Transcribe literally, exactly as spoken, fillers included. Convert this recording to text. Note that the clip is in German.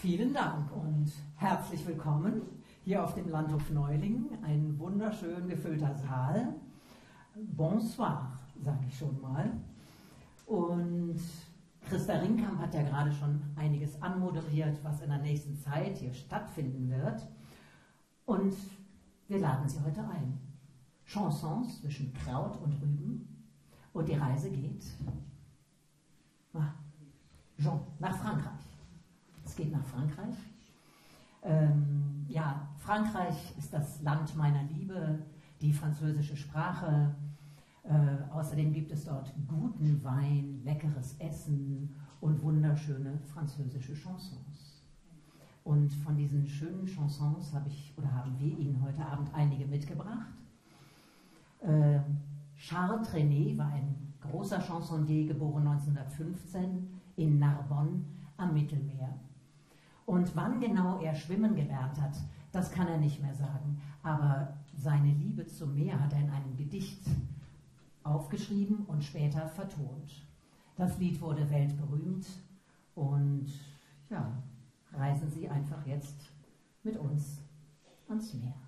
Vielen Dank und herzlich willkommen hier auf dem Landhof Neulingen. Ein wunderschön gefüllter Saal. Bonsoir, sage ich schon mal. Und Christa Ringkamp hat ja gerade schon einiges anmoderiert, was in der nächsten Zeit hier stattfinden wird. Und wir laden Sie heute ein. Chansons zwischen Kraut und Rüben. Und die Reise geht nach, Jean, nach Frankreich. Es geht nach Frankreich. Ähm, ja, Frankreich ist das Land meiner Liebe, die französische Sprache. Äh, außerdem gibt es dort guten Wein, leckeres Essen und wunderschöne französische Chansons. Und von diesen schönen Chansons habe ich oder haben wir Ihnen heute Abend einige mitgebracht. Äh, Charles Trenet war ein großer Chansonnier, geboren neunzehnhundertfünfzehn in Narbonne am Mittelmeer. Und wann genau er schwimmen gelernt hat, das kann er nicht mehr sagen. Aber seine Liebe zum Meer hat er in einem Gedicht aufgeschrieben und später vertont. Das Lied wurde weltberühmt und ja, reisen Sie einfach jetzt mit uns ans Meer.